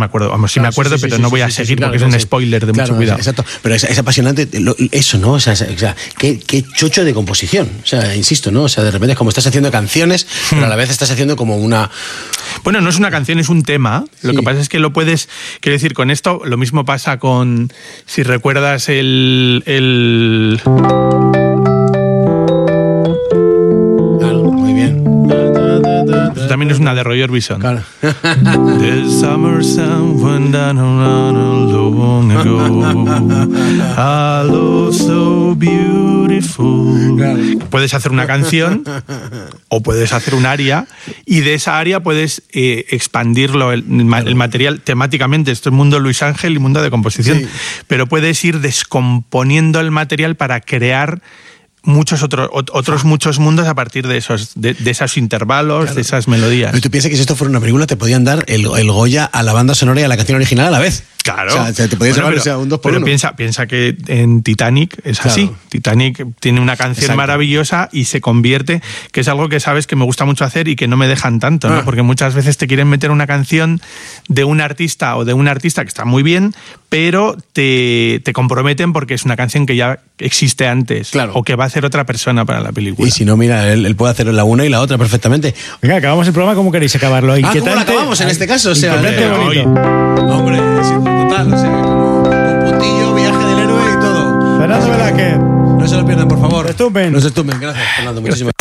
me acuerdo. Vamos, sí me acuerdo, pero no voy a seguir porque es un spoiler de mucho cuidado. Exacto. Pero es apasionante eso, ¿no? O sea, qué chocho de composición. O sea, insisto, ¿no? O sea, de repente es como estás haciendo canciones, pero a la vez estás haciendo como una... Bueno, no es una canción, es un tema. Lo que pasa es que lo puedes... Quiero decir, con esto lo mismo pasa con... Si recuerdas el... Muy bien. Eso también es una de Roy Orbison. Claro. The summer sun went down long ago. A love so beautiful. Claro. Puedes hacer una canción o puedes hacer un aria, y de esa aria puedes expandirlo el material temáticamente. Esto es mundo Luis Ángel y mundo de composición. Sí. Pero puedes ir descomponiendo el material para crear muchos muchos mundos a partir de esos intervalos, claro, de esas melodías. Pero tú piensas que si esto fuera una película te podían dar el Goya a la banda sonora y a la canción original a la vez. Claro. O sea, te podías llevar un 2 por 1. Pero piensa que en Titanic es así. Claro. Titanic tiene una canción maravillosa y se convierte, que es algo que sabes que me gusta mucho hacer y que no me dejan tanto, ¿no? Porque muchas veces te quieren meter una canción de un artista o de un artista que está muy bien, pero te comprometen porque es una canción que ya existe antes, claro, o que va a hacer otra persona para la película. Y si no, mira, él puede hacer la una y la otra perfectamente. Venga, acabamos el programa. ¿Cómo queréis acabarlo? ¿Cómo lo acabamos en este caso? O sea, bonito. Hombre, total, o sea, como con puntillo, viaje del héroe y todo. Fernando Velázquez. No se lo pierdan, por favor. Estupen. No se estupen. Gracias, Fernando. Muchísimas gracias.